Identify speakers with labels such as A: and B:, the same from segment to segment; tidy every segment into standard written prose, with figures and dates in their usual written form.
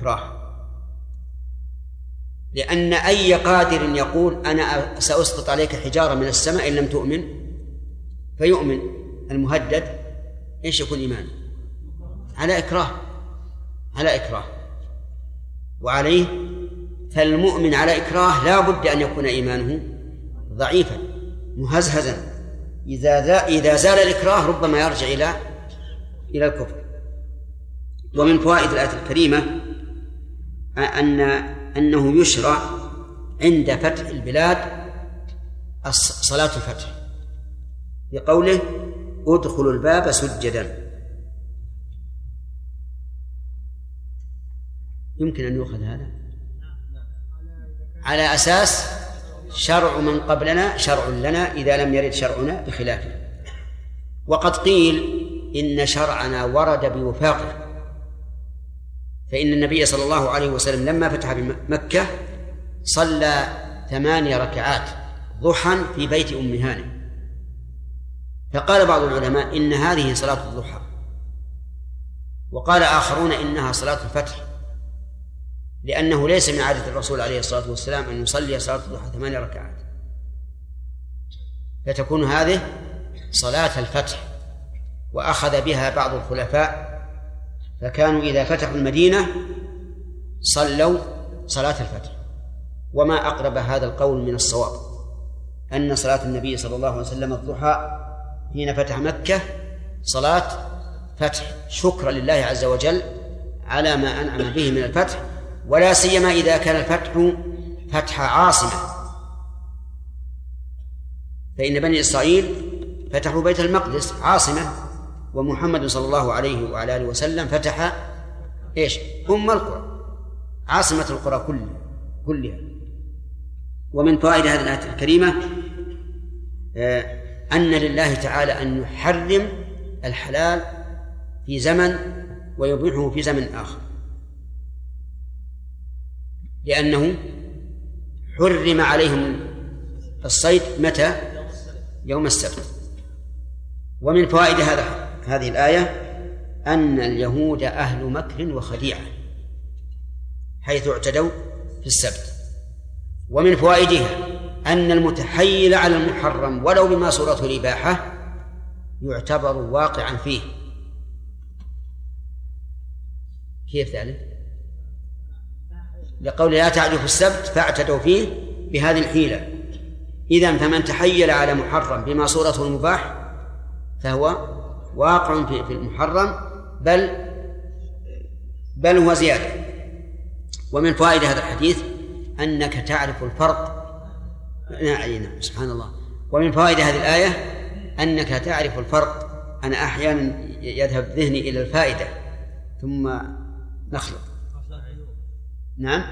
A: إكراه، لأن أي قادر يقول أنا سأسقط عليك حجارة من السماء إن لم تؤمن فيؤمن المهدد، إيش يكون إيمان؟ على إكراه، على إكراه. وعليه فالمؤمن على إكراه لا بد أن يكون إيمانه ضعيفا مهزهزا، إذا زال الإكراه ربما يرجع إلى الكفر. ومن فوائد الآية الكريمة أنه يشرع عند فتح البلاد صلاة الفتح بقوله ادخلوا الباب سجدا. يمكن أن يؤخذ هذا على أساس شرع من قبلنا شرع لنا إذا لم يرد شرعنا بخلافه. وقد قيل إن شرعنا ورد بوفاقه، فإن النبي صلى الله عليه وسلم لما فتح بمكة صلى 8 ركعات ضحى في بيت أم هانئ، فقال بعض العلماء إن هذه صلاة الضحى، وقال آخرون إنها صلاة الفتح، لأنه ليس من عادة الرسول عليه الصلاة والسلام أن يصلي صلاة الضحى 8 ركعات، فتكون هذه صلاة الفتح. وأخذ بها بعض الخلفاء، فكانوا إذا فتحوا المدينة صلوا صلاة الفتح. وما أقرب هذا القول من الصواب أن صلاة النبي صلى الله عليه وسلم الضحى حين فتح مكة صلاة فتح، شكرا لله عز وجل على ما أنعم به من الفتح، ولا سيما إذا كان الفتح فتح عاصمة، فإن بني إسرائيل فتحوا بيت المقدس عاصمة، ومحمد صلى الله عليه وعلى آله وسلم فتح إيش؟ القرى، عاصمة القرى كلها. ومن فوائد هذه الآية الكريمة أن لله تعالى أن يحرم الحلال في زمن ويبيحه في زمن آخر، لأنه حرم عليهم الصيد متى؟ يوم السبت. ومن فوائد هذه الآية أن اليهود أهل مكر وخديعة حيث اعتدوا في السبت. ومن فوائدها أن المتحيل على المحرم ولو بما صورته الإباحة يعتبر واقعا فيه. كيف ذلك؟ لقول لا تعدوا في السبت فاعتدوا فيه بهذه الحيلة. إذن فمن تحيل على محرم بما صورته المباح فهو واقع في المحرم بل هو زيادة. ومن فوائد هذا الحديث أنك تعرف الفرق. نعم سبحان الله. ومن فوائد هذه الآية أنك تعرف الفرق. أنا أحيانا يذهب ذهني إلى الفائدة ثم نخلط. نعم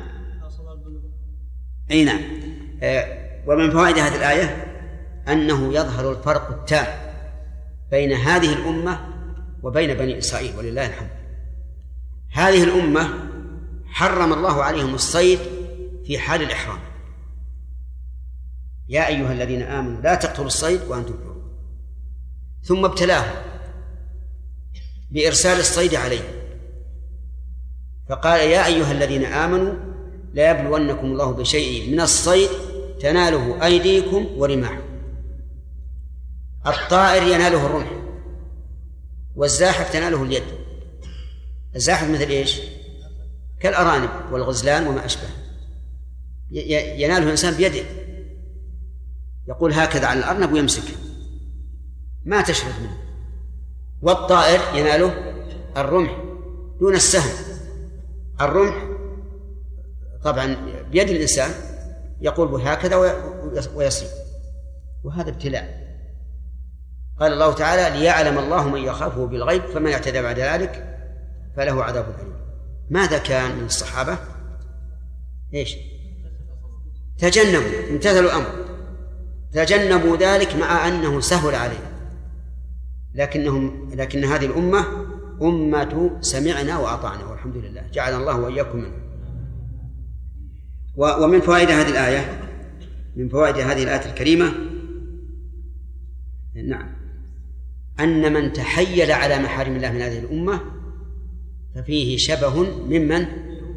A: أي نعم. ومن فوائد هذه الآية أنه يظهر الفرق التام بين هذه الأمة وبين بني إسرائيل ولله الحمد. هذه الأمة حرم الله عليهم الصيد في حال الإحرام، يا أيها الذين آمنوا لا تقتلوا الصيد وأنتم حرم، ثم ابتلاهم بإرسال الصيد عليه فقال يا أيها الذين آمنوا لا يبلونكم الله بشيء من الصيد تناله أيديكم ورماحكم. الطائر يناله الرمح والزاحف تناله اليد. الزاحف مثل إيش؟ كالأرانب والغزلان وما أشبه، يناله الإنسان بيده، يقول هكذا على الأرنب ويمسكه ما تشرد منه. والطائر يناله الرمح دون السهم. الرمح طبعا بيد الإنسان يقول هكذا ويصيب، وهذا ابتلاء. قال الله تعالى ليعلم الله من يخافه بالغيب فمن اعتدى بعد ذلك فله عذاب أليم. ماذا كان من الصحابة؟ إيش؟ تجنبوا، امتثلوا الأمر، تجنبوا ذلك مع أنه سهل عليه، لكن هذه الأمة أمة سمعنا وأطعنا والحمد لله، جعل الله وإياكم منه. ومن فوائد هذه الآية، من فوائد هذه الآية الكريمة نعم أن من تحيل على محارم الله من هذه الأمة ففيه شبه ممن